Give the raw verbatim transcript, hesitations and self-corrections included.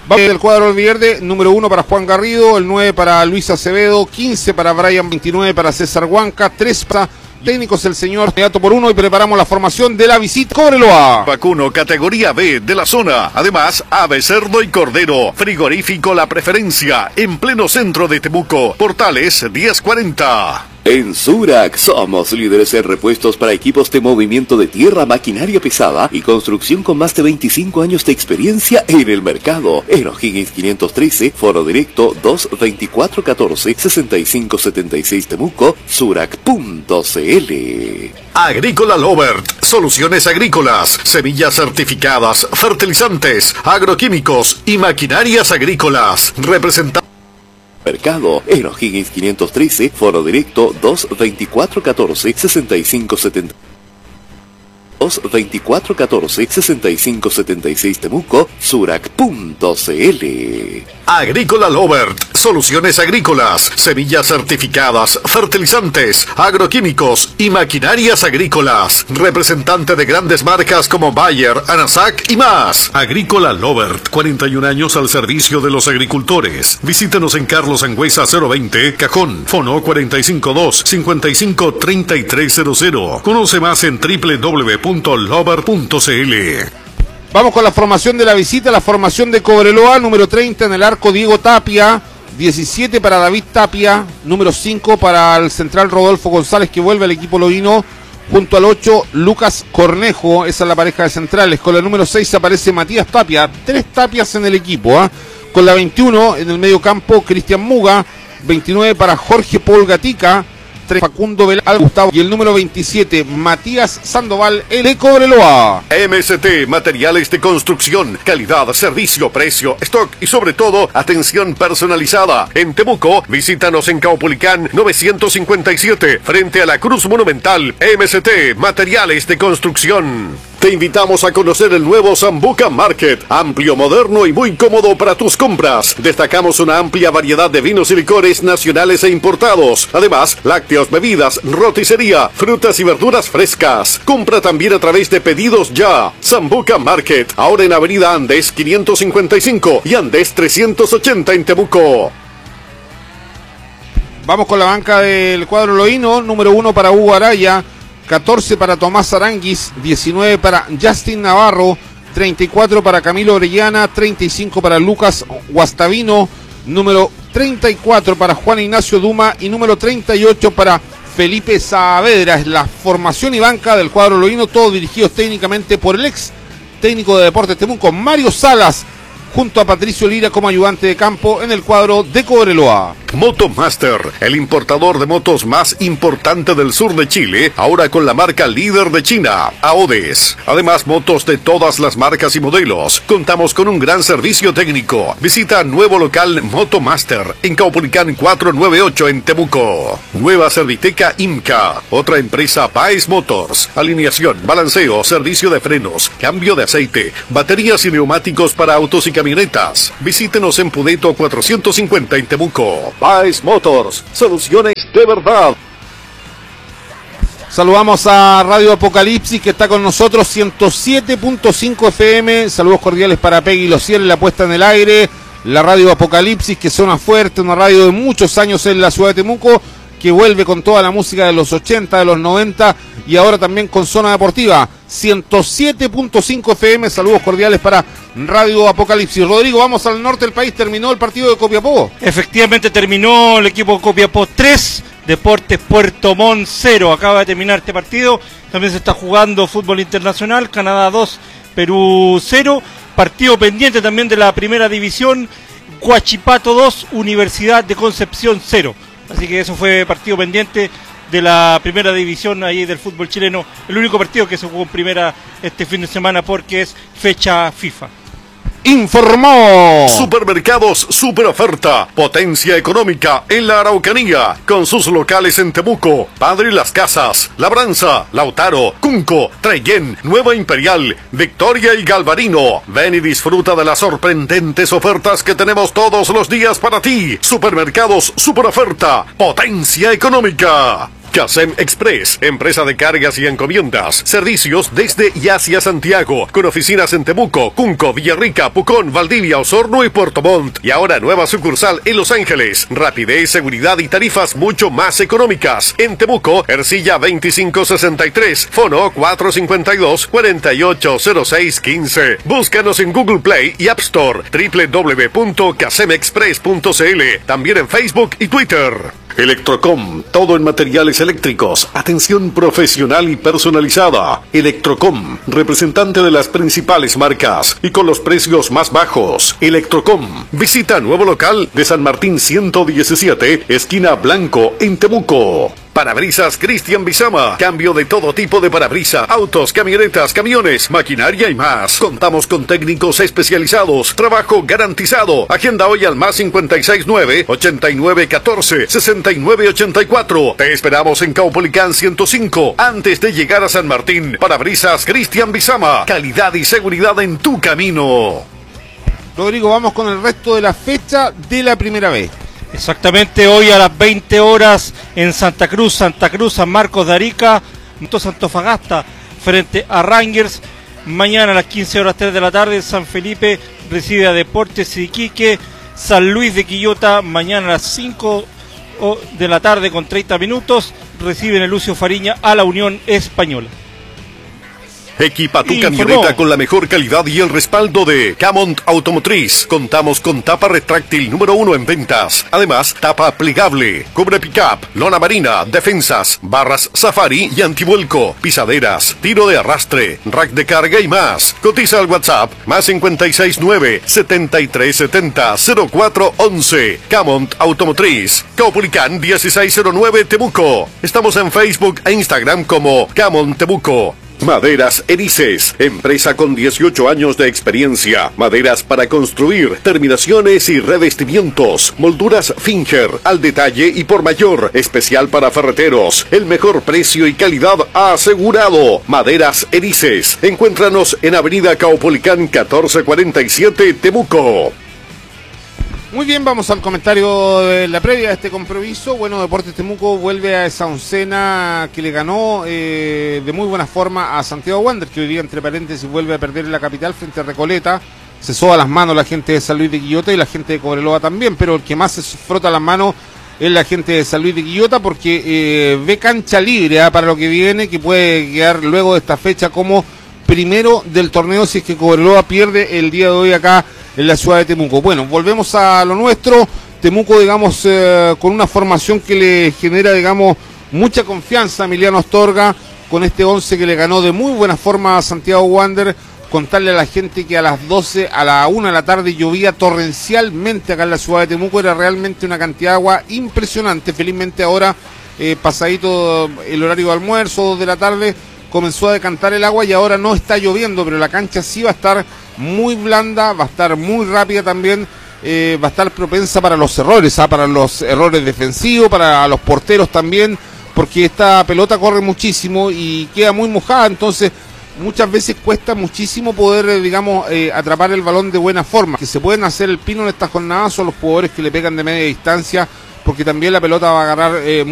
Vamos del cuadro verde, número uno para Juan Garrido, el nueve para Luis Acevedo, quince para Brian, veintinueve para César Huanca, tres para técnicos el señor Gato por uno y preparamos la formación de la visita. Cóbreloa. Vacuno categoría B de la zona. Además, ave, cerdo y cordero. Frigorífico La Preferencia, en pleno centro de Temuco. Portales diez cuarenta. En Surac somos líderes en repuestos para equipos de movimiento de tierra, maquinaria pesada y construcción con más de veinticinco años de experiencia en el mercado. En O'Higgins quinientos trece, Foro Directo dos veinticuatro catorce sesenta y cinco setenta y seis Temuco, surac punto c l. Agrícola Lovert, soluciones agrícolas, semillas certificadas, fertilizantes, agroquímicos y maquinarias agrícolas. Representa Mercado en O'Higgins quinientos trece, Foro Directo dos veinticuatro catorce sesenta y cinco setenta. dos veinticuatro catorce sesenta y cinco setenta y seis Temuco, surac punto c l. Agrícola Lovert, soluciones agrícolas, semillas certificadas, fertilizantes, agroquímicos y maquinarias agrícolas. Representante de grandes marcas como Bayer, Anasac y más. Agrícola Lovert, cuarenta y un años al servicio de los agricultores. Visítenos en Carlos Angüesa cero veinte, Cajón, Fono cuatro cinco dos, cinco cinco tres tres cero cero. Conoce más en doble u doble u doble u punto lovert punto c l. Vamos con la formación de la visita, la formación de Cobreloa, número treinta en el arco Diego Tapia, diecisiete para David Tapia, número cinco para el central Rodolfo González que vuelve al equipo loíno, junto al ocho Lucas Cornejo, esa es la pareja de centrales, con la número seis aparece Matías Tapia, tres Tapias en el equipo, ¿eh? Con la veintiuno en el medio campo Cristian Muga, veintinueve para Jorge Paul Gatica, Facundo Velal Gustavo y el número veintisiete Matías Sandoval, el de Cobreloa. M S T, materiales de construcción, calidad, servicio, precio, stock y sobre todo atención personalizada. En Temuco, visítanos en Caupolicán novecientos cincuenta y siete, frente a la Cruz Monumental. M S T, materiales de construcción. Te invitamos a conocer el nuevo Sambuca Market, amplio, moderno y muy cómodo para tus compras. Destacamos una amplia variedad de vinos y licores nacionales e importados. Además, lácteos, bebidas, roticería, frutas y verduras frescas. Compra también a través de Pedidos Ya. Sambuca Market, ahora en Avenida Andes quinientos cincuenta y cinco y Andes trescientos ochenta en Temuco. Vamos con la banca del cuadro loíno, número uno para Hugo Araya, catorce para Tomás Aranguis, diecinueve para Justin Navarro, treinta y cuatro para Camilo Orellana, treinta y cinco para Lucas Guastavino, número treinta y cuatro para Juan Ignacio Duma y número treinta y ocho para Felipe Saavedra. Es la formación y banca del cuadro loíno, todos dirigidos técnicamente por el ex técnico de Deportes Temuco, Mario Salas, junto a Patricio Lira como ayudante de campo en el cuadro de Cobreloa. Motomaster, el importador de motos más importante del sur de Chile, ahora con la marca líder de China, Aodes. Además, motos de todas las marcas y modelos. Contamos con un gran servicio técnico. Visita nuevo local Motomaster en Caupolicán cuatrocientos noventa y ocho en Temuco. Nueva Serviteca Imca, otra empresa Paes Motors. Alineación, balanceo, servicio de frenos, cambio de aceite, baterías y neumáticos para autos y camionetas. Visítenos en Pudeto cuatrocientos cincuenta en Temuco. Paes Motors, soluciones de verdad. Saludamos a Radio Apocalipsis que está con nosotros, ciento siete punto cinco F M. Saludos cordiales para Peggy Lociel, la puesta en el aire. La Radio Apocalipsis que suena fuerte, una radio de muchos años en la ciudad de Temuco, que vuelve con toda la música de los ochenta, de los noventa y ahora también con Zona Deportiva. ciento siete punto cinco F M, saludos cordiales para Radio Apocalipsis. Rodrigo, vamos al norte del país, terminó el partido de Copiapó. Efectivamente terminó el equipo Copiapó tres, Deportes Puerto Montt cero, acaba de terminar este partido. También se está jugando fútbol internacional, Canadá dos, Perú cero, partido pendiente también de la primera división, Huachipato dos, Universidad de Concepción cero. Así que eso fue partido pendiente de la primera división ahí del fútbol chileno, el único partido que se jugó en primera este fin de semana porque es fecha FIFA. Informó Supermercados Super Oferta, potencia económica en la Araucanía, con sus locales en Temuco, Padre Las Casas, Labranza, Lautaro, Cunco, Trellén, Nueva Imperial, Victoria y Galvarino. Ven y disfruta de las sorprendentes ofertas que tenemos todos los días para ti. Supermercados Super Oferta, potencia económica. Casem Express, empresa de cargas y encomiendas. Servicios desde y hacia Santiago, con oficinas en Temuco, Cunco, Villarrica, Pucón, Valdivia, Osorno y Puerto Montt. Y ahora nueva sucursal en Los Ángeles. Rapidez, seguridad y tarifas mucho más económicas. En Temuco, Ercilla veinticinco sesenta y tres, fono cuatro cinco dos, cuatro ocho cero seis uno cinco. Búscanos en Google Play y App Store, doble u doble u doble u punto casem express punto c l, también en Facebook y Twitter. Electrocom, todo en materiales eléctricos, atención profesional y personalizada. Electrocom, representante de las principales marcas y con los precios más bajos. Electrocom, visita nuevo local de San Martín ciento diecisiete, esquina Blanco, en Temuco. Parabrisas Cristian Bizama, cambio de todo tipo de parabrisas, autos, camionetas, camiones, maquinaria y más. Contamos con técnicos especializados, trabajo garantizado. Agenda hoy al más cincuenta y seis nueve, ochenta y nueve catorce, sesenta y nueve ochenta y cuatro. Te esperamos en Caupolicán ciento cinco, antes de llegar a San Martín. Parabrisas Cristian Bizama, calidad y seguridad en tu camino. Rodrigo, vamos con el resto de la fecha de la primera vez. Exactamente, hoy a las veinte horas en Santa Cruz, Santa Cruz, San Marcos de Arica, Antofagasta frente a Rangers. Mañana a las quince horas tres de la tarde, San Felipe recibe a Deportes Iquique. San Luis de Quillota, mañana a las cinco de la tarde con treinta minutos, reciben el Lucio Fariña a la Unión Española. Equipa tu Informó. camioneta con la mejor calidad y el respaldo de Camont Automotriz. Contamos con tapa retráctil número uno en ventas. Además, tapa plegable, cubre pickup, lona marina, defensas, barras safari y antivuelco, pisaderas, tiro de arrastre, rack de carga y más. Cotiza al WhatsApp más cincuenta y seis nueve, setenta y tres setenta, cero cuatro once. Camont Automotriz, Caupolicán dieciséis cero nueve Temuco. Estamos en Facebook e Instagram como Camont Temuco. Maderas Erices, empresa con dieciocho años de experiencia. Maderas para construir, terminaciones y revestimientos. Molduras Finger, al detalle y por mayor. Especial para ferreteros. El mejor precio y calidad asegurado. Maderas Erices. Encuéntranos en Avenida Caupolicán catorce cuarenta y siete, Temuco. Muy bien, vamos al comentario de la previa de este compromiso. Bueno, Deportes Temuco vuelve a esa oncena que le ganó eh, de muy buena forma a Santiago Wanderers, que hoy día, entre paréntesis, vuelve a perder en la capital frente a Recoleta. Se soba las manos la gente de San Luis de Quillota y la gente de Cobreloa también, pero el que más se frota las manos es la gente de San Luis de Quillota, porque eh, ve cancha libre ¿eh? para lo que viene, que puede quedar luego de esta fecha como primero del torneo si es que Cobreloa pierde el día de hoy acá en la ciudad de Temuco. Bueno, volvemos a lo nuestro. Temuco, digamos, eh, con una formación que le genera, digamos, mucha confianza a Emiliano Astorga, con este once que le ganó de muy buena forma a Santiago Wanderers. Contarle a la gente que a las doce, a la una de la tarde llovía torrencialmente acá en la ciudad de Temuco. Era realmente una cantidad de agua impresionante. Felizmente ahora, eh, pasadito el horario de almuerzo, dos de la tarde, comenzó a decantar el agua y ahora no está lloviendo, pero la cancha sí va a estar muy blanda, va a estar muy rápida también, eh, va a estar propensa para los errores, ¿ah? para los errores defensivos, para los porteros también, porque esta pelota corre muchísimo y queda muy mojada, entonces muchas veces cuesta muchísimo poder, eh, digamos, eh, atrapar el balón de buena forma. Que se pueden hacer el pino en esta jornada son los jugadores que le pegan de media distancia, porque también la pelota va a agarrar eh,